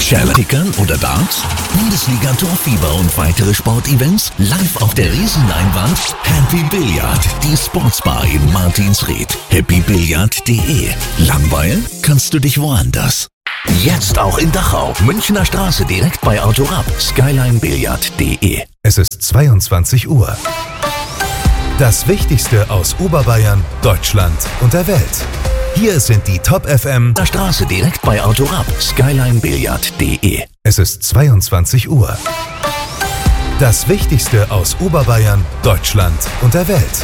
Challenge, Tickern oder Darts? Bundesliga Torfieber und weitere Sportevents live auf der Riesenleinwand? Happy Billard, die Sportsbar in Martinsried. happybillard.de. Langweilen kannst du dich woanders. Jetzt auch in Dachau, Münchner Straße direkt bei Autorab, skylinebillard.de. Es ist 22 Uhr. Das Wichtigste aus Oberbayern, Deutschland und der Welt. Hier sind die Top FM. Der Straße direkt bei Autorab, skylinebillard.de. Es ist 22 Uhr. Das Wichtigste aus Oberbayern, Deutschland und der Welt.